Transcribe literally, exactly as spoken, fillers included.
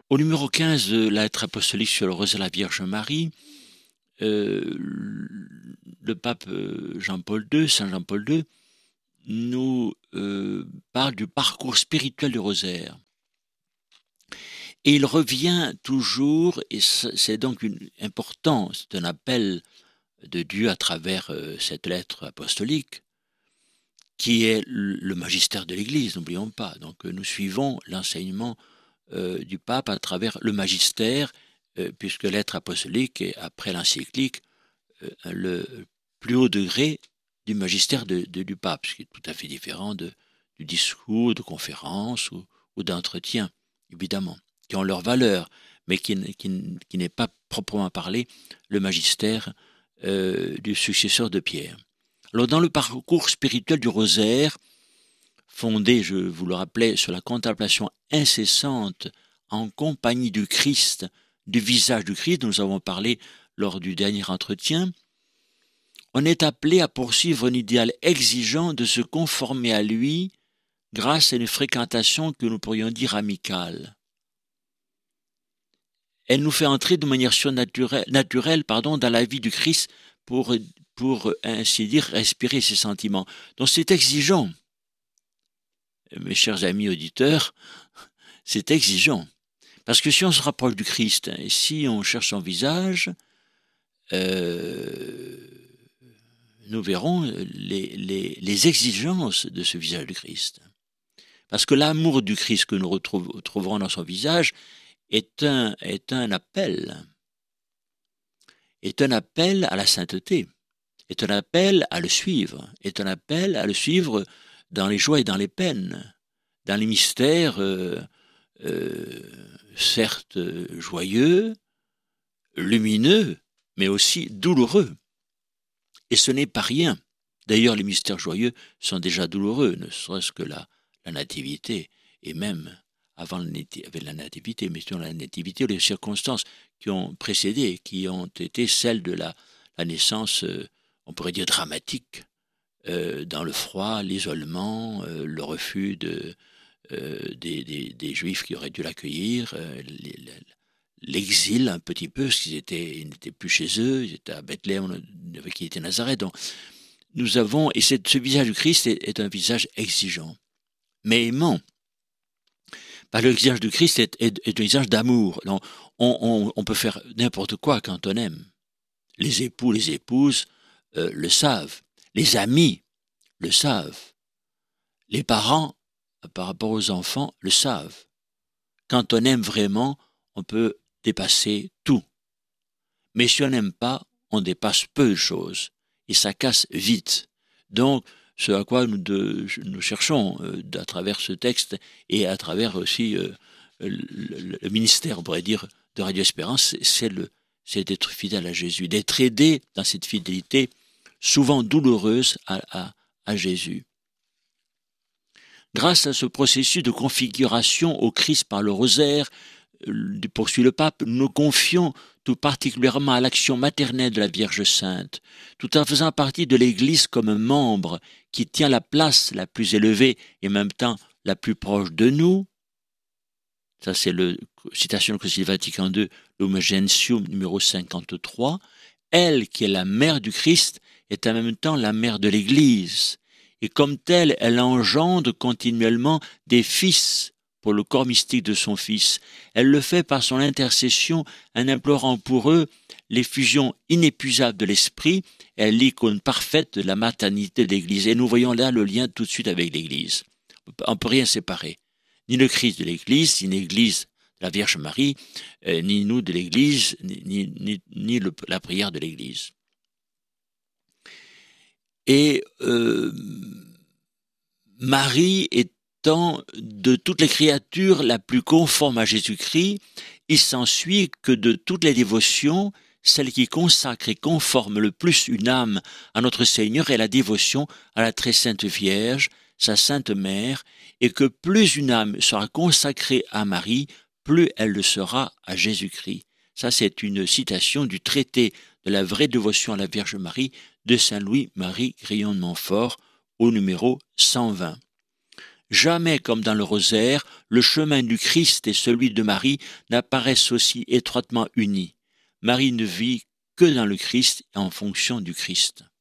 Au numéro quinze de la lettre apostolique sur le rosaire de la Vierge Marie, euh, le pape Jean-Paul deux, Saint Jean-Paul deux, nous euh, parle du parcours spirituel du rosaire. Et il revient toujours, et c'est donc une, important, c'est un appel de Dieu à travers euh, cette lettre apostolique, qui est le magistère de l'Église, n'oublions pas. Donc nous suivons l'enseignement euh, du pape à travers le magistère, euh, puisque l'être apostolique est, après l'encyclique, euh, le plus haut degré du magistère de, de, du pape, ce qui est tout à fait différent de, du discours, de conférences ou, ou d'entretien, évidemment, qui ont leur valeur, mais qui, qui, qui n'est pas proprement parlé le magistère euh, du successeur de Pierre. Alors, dans le parcours spirituel du rosaire, fondé, je vous le rappelais, sur la contemplation incessante en compagnie du Christ, du visage du Christ, dont nous avons parlé lors du dernier entretien, on est appelé à poursuivre un idéal exigeant de se conformer à lui grâce à une fréquentation que nous pourrions dire amicale. Elle nous fait entrer de manière surnaturelle naturelle, pardon, dans la vie du Christ pour, pour ainsi dire, respirer ses sentiments. Donc c'est exigeant. Mes chers amis auditeurs, c'est exigeant. Parce que si on se rapproche du Christ, et si on cherche son visage, euh, nous verrons les, les, les exigences de ce visage du Christ. Parce que l'amour du Christ que nous retrouverons dans son visage est un, est un appel, est un appel à la sainteté, est un appel à le suivre, est un appel à le suivre dans les joies et dans les peines, dans les mystères, euh, euh, certes joyeux, lumineux, mais aussi douloureux. Et ce n'est pas rien. D'ailleurs, les mystères joyeux sont déjà douloureux, ne serait-ce que la, la nativité, et même avant avec la nativité, mais sur la nativité, les circonstances qui ont précédé, qui ont été celles de la, la naissance, euh, on pourrait dire dramatique, euh, dans le froid, l'isolement, euh, le refus de, euh, des, des, des Juifs qui auraient dû l'accueillir, euh, les, les, l'exil un petit peu, parce qu'ils étaient, ils n'étaient plus chez eux, ils étaient à Bethléem, qui était Nazareth. Donc, nous avons, et cette, ce visage du Christ est, est un visage exigeant, mais aimant. Parce que le visage du Christ est, est, est un visage d'amour. Donc, on, on, on peut faire n'importe quoi quand on aime. Les époux, les épouses euh, le savent. Les amis le savent. Les parents, par rapport aux enfants, le savent. Quand on aime vraiment, on peut dépasser tout. Mais si on n'aime pas, on dépasse peu de choses. Et ça casse vite. Donc, ce à quoi nous, de, nous cherchons euh, à travers ce texte et à travers aussi euh, le, le ministère, on pourrait dire, de Radio Espérance, c'est, le, c'est d'être fidèle à Jésus, d'être aidé dans cette fidélité souvent douloureuse à, à, à Jésus. Grâce à ce processus de configuration au Christ par le rosaire, poursuit le pape, nous nous confions tout particulièrement à l'action maternelle de la Vierge Sainte, tout en faisant partie de l'Église comme un membre qui tient la place la plus élevée et en même temps la plus proche de nous. Ça, c'est la citation du Concile Vatican deux, Lumen Gentium numéro cinquante-trois. Elle, qui est la mère du Christ, est en même temps la mère de l'Église. Et comme telle, elle engendre continuellement des fils pour le corps mystique de son Fils. Elle le fait par son intercession en implorant pour eux l'effusion inépuisable de l'Esprit. Elle est l'icône parfaite de la maternité de l'Église. Et nous voyons là le lien tout de suite avec l'Église. On ne peut rien séparer. Ni le Christ de l'Église, ni l'Église de la Vierge Marie, euh, ni nous de l'Église, ni, ni, ni, ni le, la prière de l'Église. Et euh, Marie étant de toutes les créatures la plus conforme à Jésus-Christ, il s'ensuit que de toutes les dévotions, celle qui consacre et conforme le plus une âme à notre Seigneur est la dévotion à la très sainte Vierge, sa sainte mère, et que plus une âme sera consacrée à Marie, plus elle le sera à Jésus-Christ. Ça, c'est une citation du traité de la vraie dévotion à la Vierge Marie de Saint Louis-Marie Grillon de Montfort au numéro cent vingt. Jamais, comme dans le rosaire, le chemin du Christ et celui de Marie n'apparaissent aussi étroitement unis. Marie ne vit que dans le Christ et en fonction du Christ.